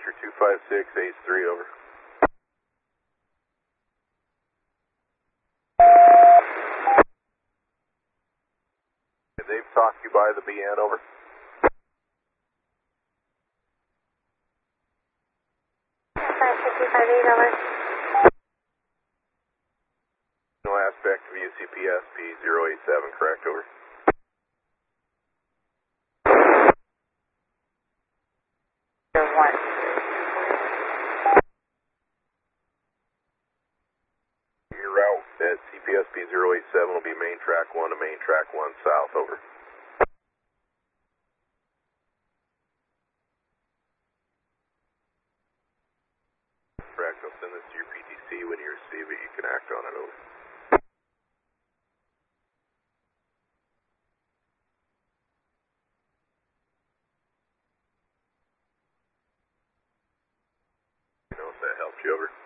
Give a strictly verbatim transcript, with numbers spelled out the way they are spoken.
Vector two five six, Ace three, over. They've talked you by the B N, over. five six two five eight, over. No aspect of U C P S P zero eight seven, correct, over. one. Your route at C P S P zero eight seven will be main track one to main track one south, over. Correct, I'll send this to your P T C. When you receive it, you can act on it, over. You know if that helped you, over.